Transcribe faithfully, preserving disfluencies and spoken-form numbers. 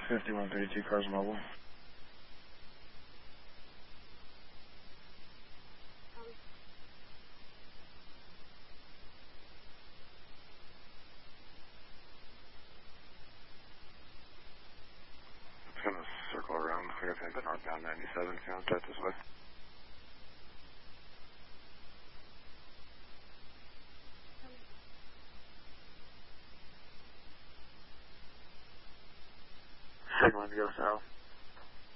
fifty-one thirty-two, cars mobile. It's going to circle around. We're going to take northbound ninety-seven, contact this way. Second one to go south.